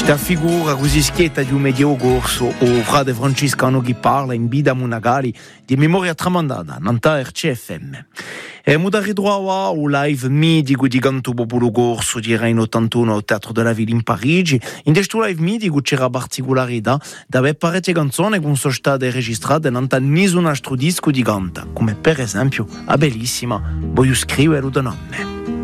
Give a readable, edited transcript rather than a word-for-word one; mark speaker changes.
Speaker 1: Da figura così schietta di un medio corso o frate Francescano che parla in Bida Munagali di memoria tramandata nanta RCFM. E muda ritrovava un live mitico di canto popolo corso di era in 81 al Teatro della Ville in Parigi. In questo live mitico c'era particolarità dove parecchie canzoni che sono state registrate nanta nessun altro disco di canta, come per esempio la bellissima Voglio scrivere da nome.